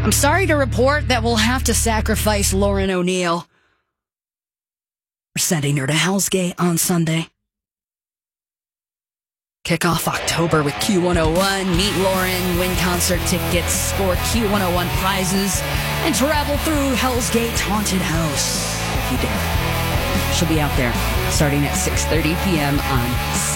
I'm sorry to report that we'll have to sacrifice Lauren O'Neill. We're sending her to Hell's Gate on Sunday. Kick off October with Q101. Meet Lauren, win concert tickets, score Q101 prizes, and travel through Hell's Gate Haunted House. If you dare. She'll be out there starting at 6:30 p.m. on